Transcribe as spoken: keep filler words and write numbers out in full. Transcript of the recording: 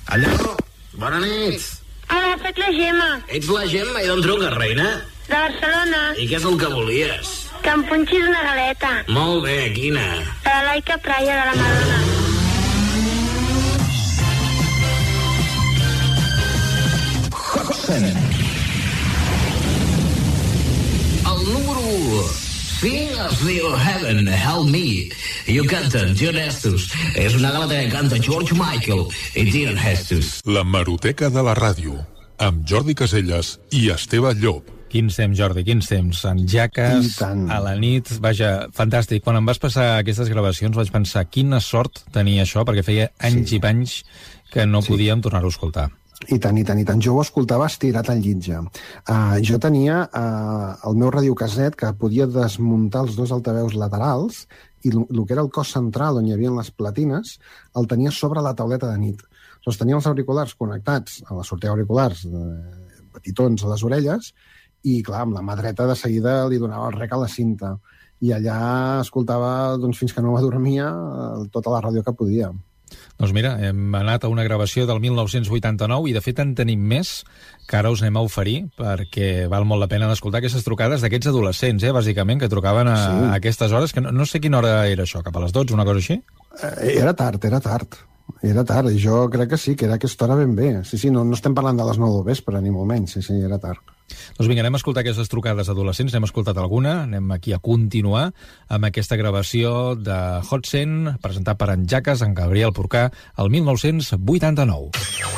Allò, bona nit. Hola, soc la Gemma. Ets la Gemma i d'on truques, reina? De Barcelona. I què és el que volies? Que em punxis una galeta. Molt bé, quina? De la Laica Praia de la Madonna. Hot cent. El número cinc es diu Heaven, Help Me. I ho canten John Estus. És una galeta que canta George Michael i Dean Estus. La Hemeroteca de la ràdio, amb Jordi Caselles i Esteve Llop. Quins temps, Jordi, quins temps. En jaques, a la nit, vaja, fantàstic. Quan em vas passar aquestes gravacions vaig pensar quina sort tenia això, perquè feia anys sí. i panys que no sí. podíem tornar-ho a escoltar. I tant, i tant, i tant. Jo ho escoltava estirat al llit ja. Uh, jo tenia uh, el meu radiocaset que podia desmuntar els dos altaveus laterals i el que era el cos central on hi havia les platines el tenia sobre la tauleta de nit. Llavors tenia els auriculars connectats a la sortida auriculars eh, petitons a les orelles i, clar, amb la mà dreta de seguida li donava el rec a la cinta. I allà escoltava, doncs, fins que no m'adormia, tota la ràdio que podia. Doncs mira, hem anat a una gravació del mil nou-cents vuitanta-nou i de fet en tenim més que ara us anem a oferir perquè val molt la pena d'escoltar aquestes trucades d'aquests adolescents, eh, bàsicament, que trucaven a, sí. a aquestes hores, que no, no sé quina hora era això, cap a les dotze, una cosa així? Eh, era tard, era tard. Era tard, i jo crec que sí, que era aquesta hora ben bé. Sí, sí, no, no estem parlant de les nou del vespre, ni molt menys, sí, sí, era tard. Doncs vinga, anem a escoltar aquestes trucades adolescents, n'hem escoltat alguna, anem aquí a continuar amb aquesta gravació de Hot cent, presentat per en Jaques, en Gabriel Porcà, el mil nou-cents vuitanta-nou.